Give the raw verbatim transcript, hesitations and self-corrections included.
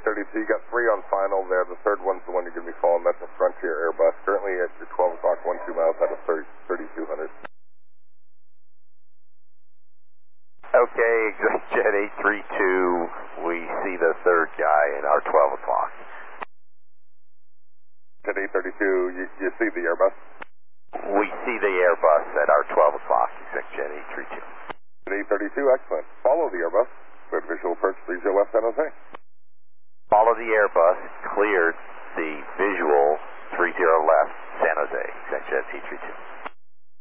thirty-two, you got three on final there. The third one's the one you're going to be following. That's a Frontier Airbus. Currently at your twelve o'clock, one two miles out of thirty-two hundred. Okay, Jet eight three two, we see the third guy in our twelve o'clock. Jet eight thirty-two, you, you see the Airbus? We see the Airbus at our twelve o'clock, exact Jet eight three two. Jet eight thirty-two, excellent. Follow the Airbus. Good visual approach, three zero left, San Jose. Follow the Airbus, cleared the visual three zero left, San Jose, exact Jet eight three two.